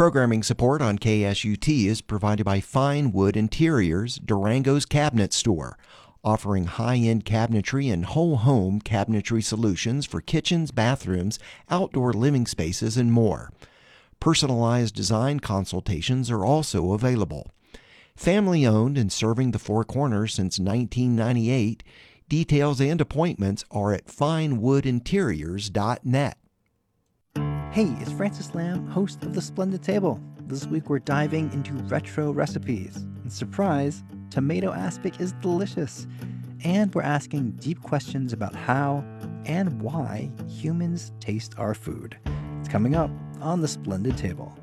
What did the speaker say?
Programming support on KSUT is provided by Fine Wood Interiors, Durango's Cabinet Store, offering high-end cabinetry and whole home cabinetry solutions for kitchens, bathrooms, outdoor living spaces, and more. Personalized design consultations are also available. Family owned and serving the Four Corners since 1998, details and appointments are at finewoodinteriors.net. Hey, it's Francis Lamb, host of The Splendid Table. This week we're diving into retro recipes. And surprise, tomato aspic is delicious. And we're asking deep questions about how and why humans taste our food. It's coming up on The Splendid Table.